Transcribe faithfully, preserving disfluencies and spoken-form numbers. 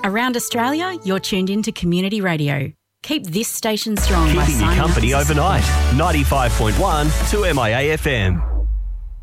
Around Australia, you're tuned in to Community Radio. Keep this station strong by Keeping you signing up company as a overnight. ninety-five point one to M I A F M.